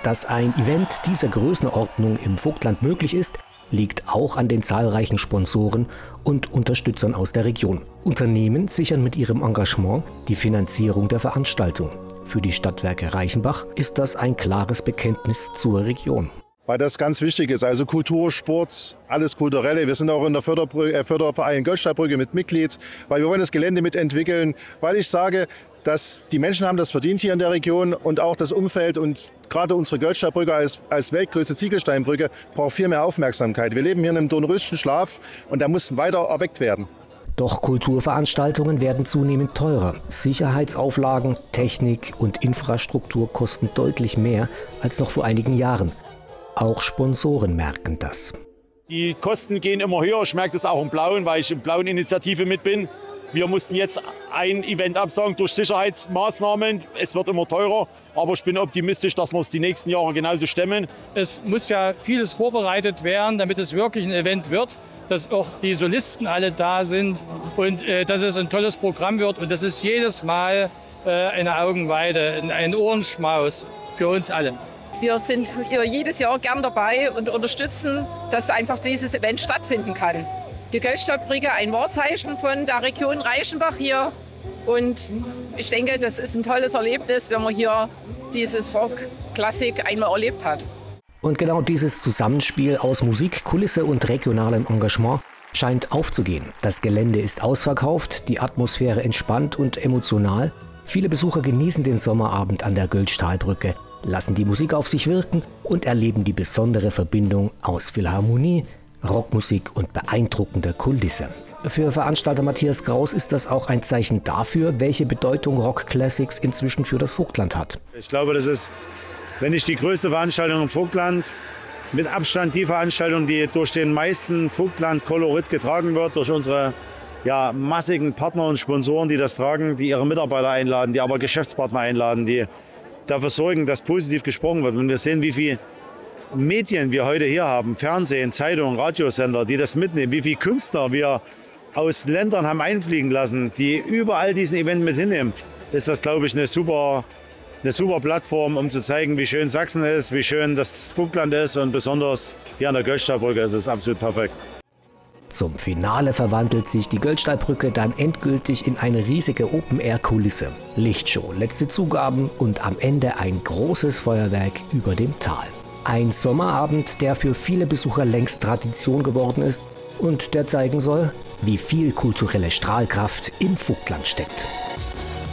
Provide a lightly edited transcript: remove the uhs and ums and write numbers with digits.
Dass ein Event dieser Größenordnung im Vogtland möglich ist, liegt auch an den zahlreichen Sponsoren und Unterstützern aus der Region. Unternehmen sichern mit ihrem Engagement die Finanzierung der Veranstaltung. Für die Stadtwerke Reichenbach ist das ein klares Bekenntnis zur Region. Weil das ganz wichtig ist, also Kultur, Sport, alles Kulturelle. Wir sind auch in der Förderverein Goldstadtbrücke mit Mitglied, weil wir wollen das Gelände mitentwickeln, weil ich sage, dass die Menschen haben das verdient hier in der Region und auch das Umfeld und gerade unsere Goldstadtbrücke als weltgrößte Ziegelsteinbrücke braucht viel mehr Aufmerksamkeit. Wir leben hier in einem Dornröschenschlaf und der muss weiter erweckt werden. Doch Kulturveranstaltungen werden zunehmend teurer. Sicherheitsauflagen, Technik und Infrastruktur kosten deutlich mehr als noch vor einigen Jahren. Auch Sponsoren merken das. Die Kosten gehen immer höher. Ich merke das auch im Blauen, weil ich in Blauen Initiative mit bin. Wir mussten jetzt ein Event absagen durch Sicherheitsmaßnahmen. Es wird immer teurer, aber ich bin optimistisch, dass wir es die nächsten Jahre genauso stemmen. Es muss ja vieles vorbereitet werden, damit es wirklich ein Event wird, dass auch die Solisten alle da sind und dass es ein tolles Programm wird. Und das ist jedes Mal eine Augenweide, ein Ohrenschmaus für uns alle. Wir sind hier jedes Jahr gern dabei und unterstützen, dass einfach dieses Event stattfinden kann. Die Goldstadtbrücke, ein Wahrzeichen von der Region Reichenbach hier. Und ich denke, das ist ein tolles Erlebnis, wenn man hier dieses Rock-Klassik einmal erlebt hat. Und genau dieses Zusammenspiel aus Musik, Kulisse und regionalem Engagement scheint aufzugehen. Das Gelände ist ausverkauft, die Atmosphäre entspannt und emotional. Viele Besucher genießen den Sommerabend an der Göldstahlbrücke, lassen die Musik auf sich wirken und erleben die besondere Verbindung aus Philharmonie, Rockmusik und beeindruckender Kulisse. Für Veranstalter Matthias Kraus ist das auch ein Zeichen dafür, welche Bedeutung Rock Classics inzwischen für das Vogtland hat. Ich glaube, das ist, wenn nicht die größte Veranstaltung im Vogtland, mit Abstand die Veranstaltung, die durch den meisten Vogtland-Kolorit getragen wird, durch unsere massigen Partner und Sponsoren, die das tragen, die ihre Mitarbeiter einladen, die aber Geschäftspartner einladen, die dafür sorgen, dass positiv gesprochen wird. Wenn wir sehen, wie viele Medien wir heute hier haben, Fernsehen, Zeitungen, Radiosender, die das mitnehmen, wie viele Künstler wir aus Ländern haben einfliegen lassen, die überall diesen Event mit hinnehmen, ist das, glaube ich, eine super Plattform, um zu zeigen, wie schön Sachsen ist, wie schön das Vogtland ist und besonders hier an der Goldstahlbrücke ist es absolut perfekt. Zum Finale verwandelt sich die Goldstahlbrücke dann endgültig in eine riesige Open-Air-Kulisse. Lichtshow, letzte Zugaben und am Ende ein großes Feuerwerk über dem Tal. Ein Sommerabend, der für viele Besucher längst Tradition geworden ist und der zeigen soll, wie viel kulturelle Strahlkraft im Vogtland steckt.